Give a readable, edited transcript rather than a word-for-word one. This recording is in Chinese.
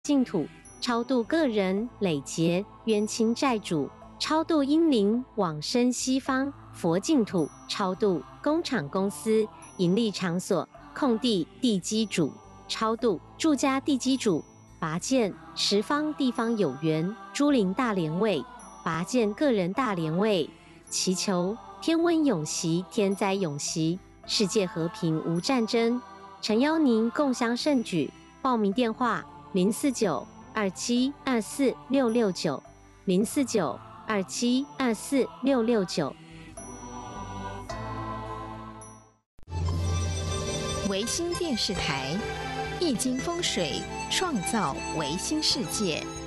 净土，超度个人累劫冤亲债主，超度阴灵往生西方佛净土，超度工厂公司盈利场所空地地基主，超度住家地基主，拔剑十方地方有缘诸灵大莲位，拔剑个人大莲位，祈求天温永息，天灾永息，世界和平无战争。诚邀您共襄盛举，报名电话049-2724-669，049-2724-669。 维新电视台，易经风水，创造维新世界。